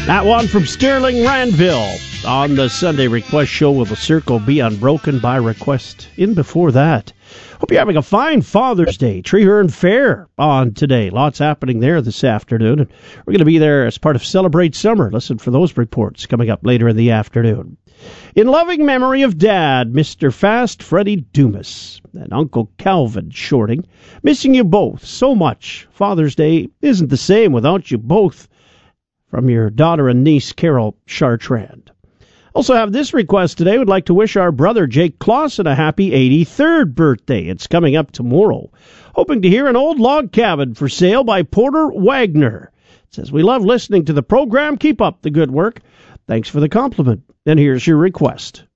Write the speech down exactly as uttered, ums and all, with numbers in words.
That one from Sterling Ranville on the Sunday Request Show. Will the circle be unbroken by request? In before that. Hope you're having a fine Father's Day. Treeherne Fair on today. Lots happening there this afternoon. And we're going to be there as part of Celebrate Summer. Listen for those reports coming up later in the afternoon. In loving memory of Dad, Mister Fast Freddie Dumas, and Uncle Calvin Shorting. Missing you both so much. Father's Day isn't the same without you both. From your daughter and niece, Carol Chartrand. Also have this request today. Would like to wish our brother, Jake Clausen, a happy eighty-third birthday. It's coming up tomorrow. Hoping to hear an old log cabin for sale by Porter Wagner. It says, we love listening to the program. Keep up the good work. Thanks for the compliment. And here's your request.